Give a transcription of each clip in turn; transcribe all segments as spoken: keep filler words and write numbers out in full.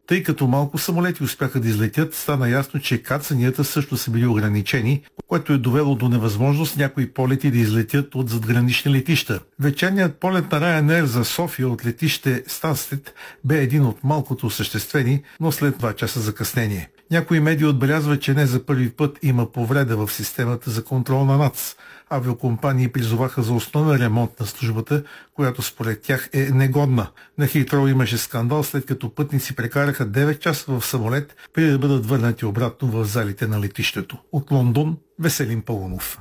Тъй като малко самолети успяха да излетят, стана ясно, че кацанията също са били ограничени, което е довело до невъзможност някои полети да излетят от задгранични летища. Вечерният полет на Ryanair за София от летище Станстед бе един от малкото осъществени, но след два часа закъснение. Някои медии отбелязват, че не за първи път има повреда в системата за контрол на НАЦ. Авиокомпании призоваха за основен ремонт на службата, която според тях е негодна. На Хитроу имаше скандал, след като пътници прекараха девет часа в самолет, преди да бъдат върнати обратно в залите на летището. От Лондон, Веселин Паунов.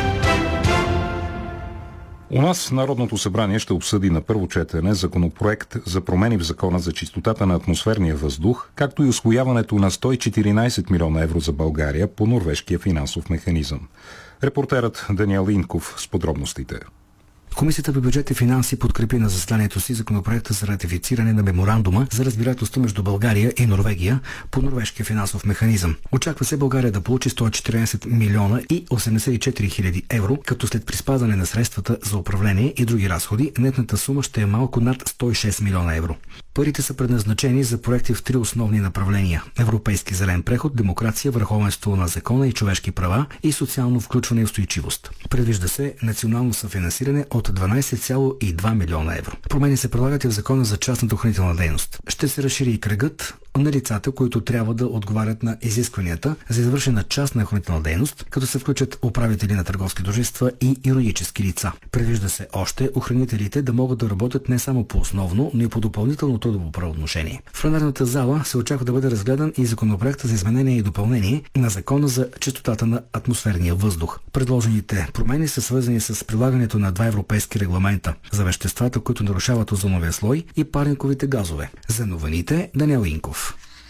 У нас Народното събрание ще обсъди на първо четене законопроект за промени в закона за чистотата на атмосферния въздух, както и усвояването на сто и четиринайсет милиона евро за България по норвежкия финансов механизъм. Репортерът Даниел Инков с подробностите. Комисията по бюджет и финанси подкрепи на заседанието си законопроекта за ратифициране на меморандума за разбирателство между България и Норвегия по норвежкия финансов механизъм. Очаква се България да получи сто и четиринайсет милиона и осемдесет и четири хиляди евро, като след приспадане на средствата за управление и други разходи, нетната сума ще е малко над сто и шест милиона евро. Парите са предназначени за проекти в три основни направления: европейски зелен преход, демокрация, върховенство на закона и човешки права и социално включване и устойчивост. Предвижда се национално съфинансиране от дванайсет цяло и две милиона евро. Промени се предлагат и в закона за частната охранителна дейност. Ще се разшири и кръгът на лицата, които трябва да отговарят на изискванията за извършена частна охранителна дейност, като се включат управители на търговски дружества и юридически лица. Предвижда се още охранителите да могат да работят не само по основно, но и по допълнително трудово правоотношение. В пленарната зала се очаква да бъде разгледан и законопроекта за изменение и допълнение на закона за чистотата на атмосферния въздух. Предложените промени са свързани с прилагането на два европейски регламента за веществата, които нарушават озоновия слой, и парниковите газове. За новините Даниел Инков.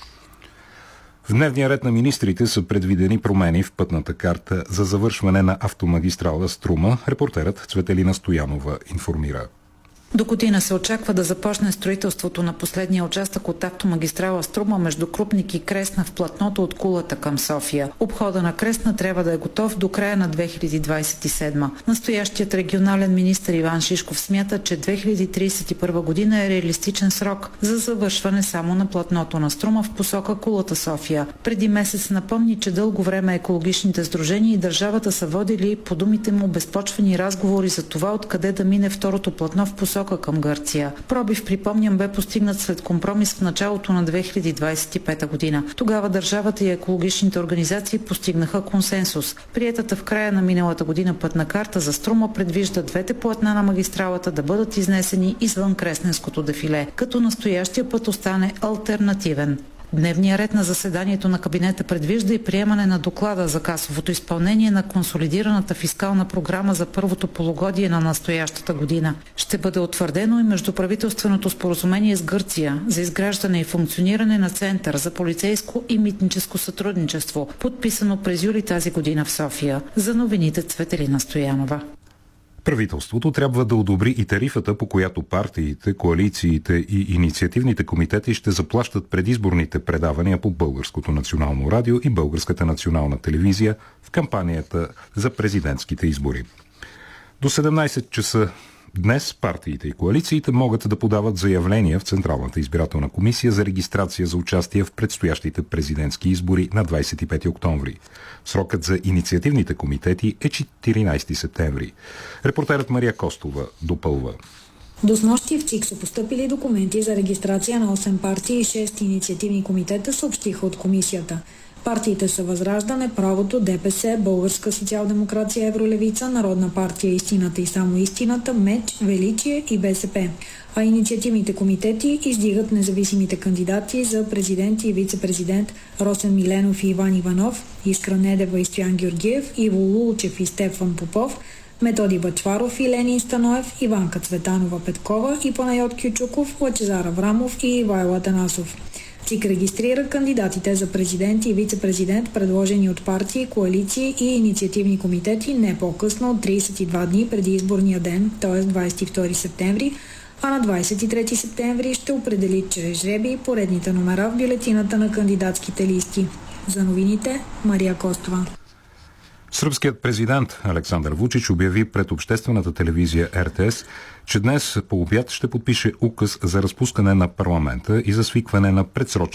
В дневния ред на министрите са предвидени промени в пътната карта за завършване на автомагистрала Струма. Репортерът Цветелина Стоянова информира. До година се очаква да започне строителството на последния участък от автомагистрала Струма между Крупник и Кресна в платното от Кулата към София. Обхода на Кресна трябва да е готов до края на две хиляди двайсет и седма. Настоящият регионален министър Иван Шишков смята, че две хиляди трийсет и първа година е реалистичен срок за завършване само на платното на Струма в посока Кулата София. Преди месец напомни, че дълго време екологичните сдружения и държавата са водили, по думите му, безпочвени разговори за това откъде да мине второто платно в посока към Гърция. Пробив, припомням, бе постигнат след компромис в началото на две хиляди двайсет и пета година. Тогава държавата и екологичните организации постигнаха консенсус. Приетата в края на миналата година пътна карта за Струма предвижда двете платна на магистралата да бъдат изнесени извън Кресненското дефиле, като настоящия път остане алтернативен. Дневният ред на заседанието на кабинета предвижда и приемане на доклада за касовото изпълнение на консолидираната фискална програма за първото полугодие на настоящата година. Ще бъде утвърдено и междуправителственото споразумение с Гърция за изграждане и функциониране на Център за полицейско и митническо сътрудничество, подписано през юли тази година в София. За новините Цветелина Стоянова. Правителството трябва да одобри и тарифата, по която партиите, коалициите и инициативните комитети ще заплащат предизборните предавания по Българското национално радио и Българската национална телевизия в кампанията за президентските избори. До седемнайсет часа днес партиите и коалициите могат да подават заявления в Централната избирателна комисия за регистрация за участие в предстоящите президентски избори на двайсет и пети октомври. Срокът за инициативните комитети е четиринайсети септември. Репортерът Мария Костова допълва. До снощи в ЦИК са постъпили документи за регистрация на осем партии и шест инициативни комитета, съобщиха от комисията. Партиите са Възраждане, Правото, ДПС, Българска социал-демокрация, Евролевица, Народна партия Истината и само истината, МЕЧ, Величие и БСП. А инициативните комитети издигат независимите кандидати за президент и вице-президент Росен Миленов и Иван Иванов, Искра Недева и Стоян Георгиев, Иво Лулчев и Стефан Попов, Методи Бъчваров и Ленин Станоев, Иванка Цветанова Петкова и Панайот Кючуков, Лъчезар Аврамов и Ивайло Атанасов. ЦИК регистрира кандидатите за президент и вице-президент, предложени от партии, коалиции и инициативни комитети не по-късно от трийсет и два дни преди изборния ден, т.е. двайсет и втори септември, а на двайсет и трети септември ще определи чрез жребий поредните номера в бюлетината на кандидатските листи. За новините Мария Костова. Сръбският президент Александър Вучич обяви пред обществената телевизия Р Т С, че днес по обяд ще подпише указ за разпускане на парламента и за свикване на предсрочни